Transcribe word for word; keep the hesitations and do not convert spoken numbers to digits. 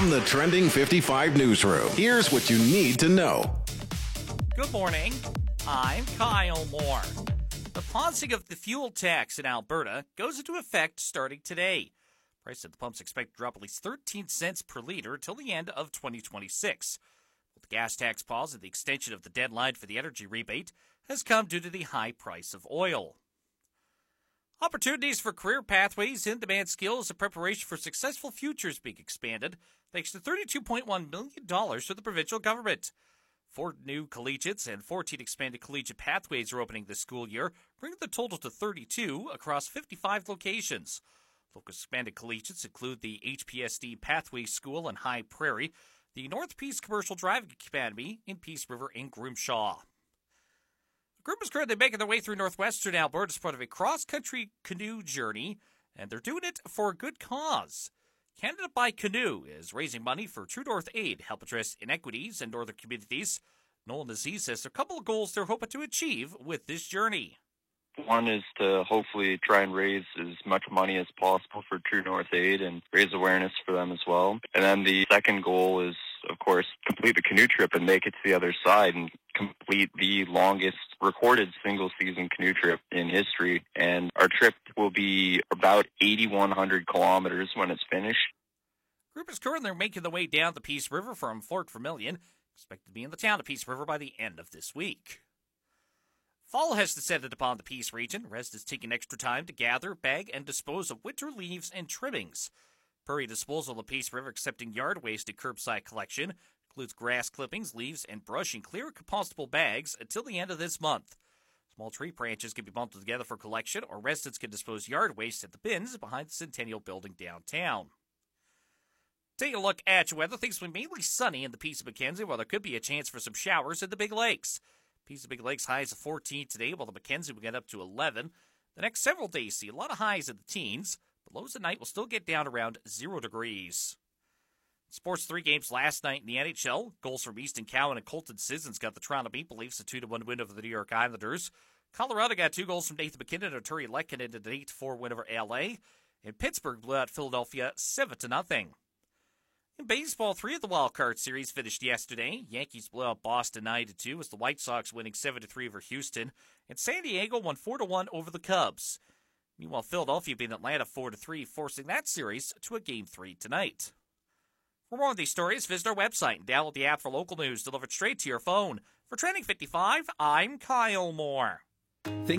From the Trending fifty-five newsroom, here's what you need to know. Good morning. I'm Kyle Moore. The pausing of the fuel tax in Alberta goes into effect starting today. Price at the pumps expected to drop at least thirteen cents per liter till the end of twenty twenty-six. The gas tax pause and the extension of the deadline for the energy rebate has come due to the high price of oil. Opportunities for career pathways, in-demand skills, and preparation for successful futures being expanded thanks to thirty-two point one million dollars to the provincial government. Four new collegiates and fourteen expanded collegiate pathways are opening this school year, bringing the total to thirty-two across fifty-five locations. Local expanded collegiates include the H P S D Pathway School in High Prairie, the North Peace Commercial Driving Academy in Peace River and Grimshaw. The group is currently making their way through northwestern Alberta as part of a cross-country canoe journey, and they're doing it for a good cause. Canada by Canoe is raising money for True North Aid to help address inequities in northern communities. Noel Nazir says there are a couple of goals they're hoping to achieve with this journey. One is to hopefully try and raise as much money as possible for True North Aid and raise awareness for them as well. And then the second goal is, of course, complete the canoe trip and make it to the other side and complete the longest recorded single-season canoe trip in history. And our trip will be about eighty-one hundred kilometers when it's finished. The group is currently making their way down the Peace River from Fort Vermilion, expected to be in the town of Peace River by the end of this week. Fall has descended upon the Peace region. Residents taking extra time to gather, bag, and dispose of winter leaves and trimmings. Prairie Disposal of Peace River accepting yard waste and curbside collection includes grass clippings, leaves, and brush in clear compostable bags until the end of this month. Small tree branches can be bundled together for collection, or residents can dispose yard waste at the bins behind the Centennial Building downtown. Taking a look at your weather, things will be mainly sunny in the Peace of Mackenzie, while there could be a chance for some showers in the Big Lakes. Peace of Big Lakes highs of fourteen today, while the Mackenzie will get up to eleven. The next several days see a lot of highs in the teens, but lows at night will still get down around zero degrees. Sports three games last night in the N H L. Goals from Easton Cowan and Colton Sissons got the Toronto Maple Leafs a two to one win over the New York Islanders. Colorado got two goals from Nathan MacKinnon and Arturi Lehkonen in an eight to four win over L A. And Pittsburgh blew out Philadelphia seven to nothing. In baseball, three of the wild card series finished yesterday. Yankees blew out Boston nine to two as the White Sox winning seven to three over Houston. And San Diego won four to one over the Cubs. Meanwhile, Philadelphia beat Atlanta four to three, forcing that series to a game three tonight. For more on these stories, visit our website and download the app for local news delivered straight to your phone. For Trending fifty-five, I'm Kyle Moore.